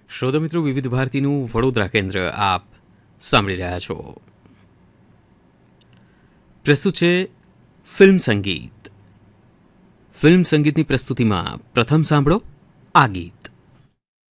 શ્રોતા મિત્રો, વિવિધ ભારતીનું વડોદરા કેન્દ્ર આપ સાંભળી રહ્યા છો. પ્રસ્તુત છે ફિલ્મ સંગીત. ફિલ્મ સંગીતની પ્રસ્તુતિમાં પ્રથમ સાંભળો આ ગીત.